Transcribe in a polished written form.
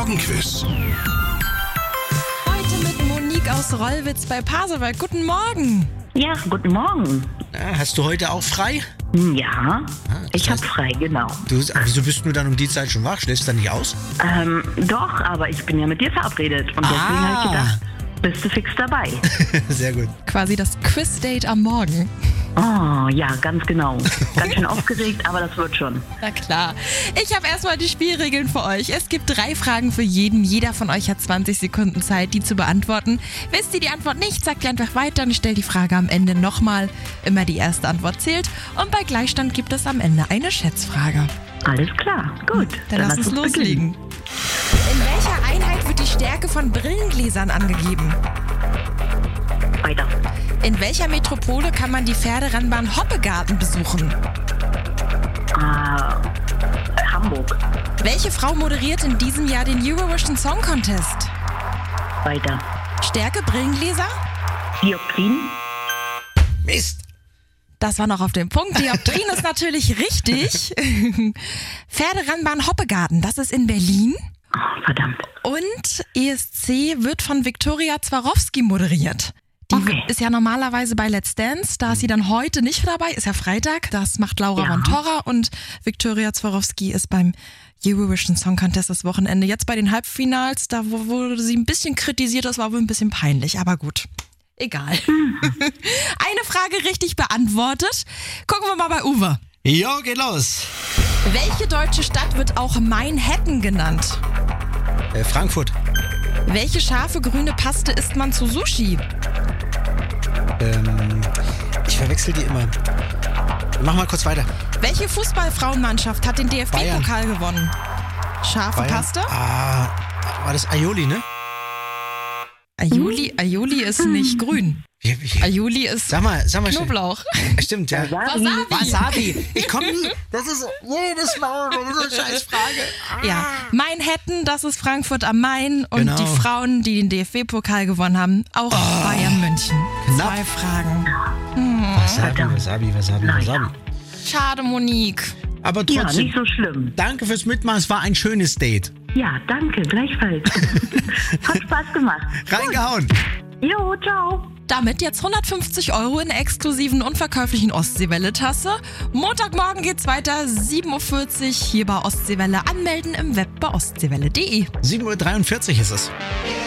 Morgenquiz. Heute mit Monique aus Rollwitz bei Pasewalk. Guten Morgen. Ja, guten Morgen. Hast du heute auch frei? Ja, ich habe frei, genau. Wieso bist du dann um die Zeit schon wach? Schläfst du dann nicht aus? Doch, aber ich bin ja mit dir verabredet und deswegen habe ich gedacht, bist du fix dabei. Sehr gut. Quasi das Quiz-Date am Morgen. Oh, ja, ganz genau. Ganz schön aufgeregt, aber das wird schon. Na klar. Ich habe erstmal die Spielregeln für euch. Es gibt 3 Fragen für jeden. Jeder von euch hat 20 Sekunden Zeit, die zu beantworten. Wisst ihr die Antwort nicht, sagt ihr einfach weiter und stellt die Frage am Ende nochmal. Immer die erste Antwort zählt. Und bei Gleichstand gibt es am Ende eine Schätzfrage. Alles klar, gut. Dann lass uns loslegen. In welcher Einheit wird die Stärke von Brillengläsern angegeben? Weiter. In welcher Metropole kann man die Pferderennbahn Hoppegarten besuchen? Hamburg. Welche Frau moderiert in diesem Jahr den Eurovision Song Contest? Weiter. Stärke Brillengläser? Dioptrien. Mist. Das war noch auf dem Punkt. Dioptrien ist natürlich richtig. Pferderennbahn Hoppegarten, das ist in Berlin. Oh, verdammt. Und ESC wird von Viktoria Swarovski moderiert. Die ist ja normalerweise bei Let's Dance, da ist sie dann heute nicht dabei, ist ja Freitag. Das macht Laura von Torra und Viktoria Swarovski ist beim Eurovision Song Contest das Wochenende. Jetzt bei den Halbfinals, da wurde sie ein bisschen kritisiert, das war wohl ein bisschen peinlich, aber gut. Egal. Eine Frage richtig beantwortet. Gucken wir mal bei Uwe. Jo, geht los. Welche deutsche Stadt wird auch Manhattan genannt? Frankfurt. Welche scharfe grüne Paste isst man zu Sushi? Ich verwechsel die immer. Mach mal kurz weiter. Welche Fußballfrauenmannschaft hat den DFB-Pokal gewonnen? Scharfe Bayern. Paste? War das Aioli, ne? Aioli ist nicht grün. Aioli ist Sag mal, Knoblauch. Stimmt, ja. Wasabi. Ich komme nie. Das ist jedes Mal so eine Scheißfrage. Ja, Manhattan, das ist Frankfurt am Main. Und Genau. die Frauen, die den DFB-Pokal gewonnen haben, auch Bayern München. Knapp. 2 Fragen. Wasabi. Schade, Monique. Aber Ja, trotzdem, nicht so schlimm. danke fürs Mitmachen. Es war ein schönes Date. Ja, danke, gleichfalls. Hat Spaß gemacht. Reingehauen. Jo, ciao. Damit jetzt 150 € in der exklusiven unverkäuflichen Ostseewelle-Tasse. Montagmorgen geht's weiter, 7:40 Uhr hier bei Ostseewelle. Anmelden im Web bei ostseewelle.de. 7:43 Uhr ist es.